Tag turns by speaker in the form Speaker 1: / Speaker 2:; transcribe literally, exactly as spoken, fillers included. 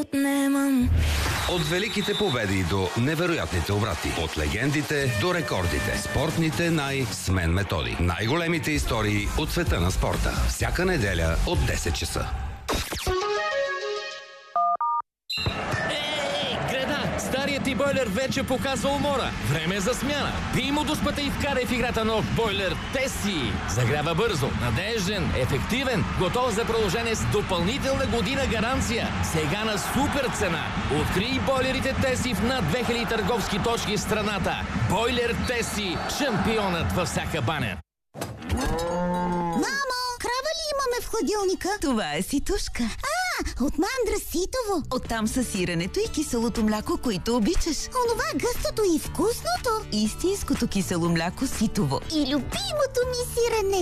Speaker 1: отнемам.
Speaker 2: От великите победи до невероятните обрати. От легендите до рекордите. Спортните най с мен методи. Най-големите истории от света на спорта. Всяка неделя от десет часа.
Speaker 3: Старият ти бойлер вече показва умора. Време е за смяна. Пий му дуспата и вкарай в играта нов бойлер Теси. Загрява бързо, надежден, ефективен, готов за продължение с допълнителна година гаранция. Сега на супер цена. Открий бойлерите Теси в над две хиляди търговски точки в страната. Бойлер Теси. Шампионът във всяка баня.
Speaker 4: Мамо, крава ли имаме в хладилника?
Speaker 5: Това е ситушка.
Speaker 4: А, от мандра ситово.
Speaker 5: Оттам са сиренето и киселото мляко, които обичаш.
Speaker 4: Онова гъстото и вкусното.
Speaker 5: Истинското кисело мляко ситово.
Speaker 4: И любимото ми сирене.